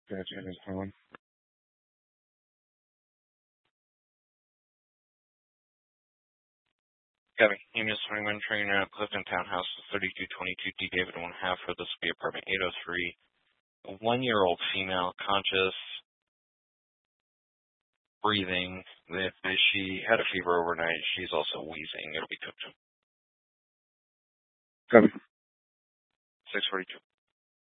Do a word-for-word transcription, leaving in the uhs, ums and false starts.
Gotcha. That's fine. Got me. Email twenty-one trainer at Clifton Townhouse, thirty-two twenty-two D David one half for this will be apartment eight oh three. A one-year-old female, conscious, breathing. If she had a fever overnight, she's also wheezing. It'll be cooked. Got me. six forty-two.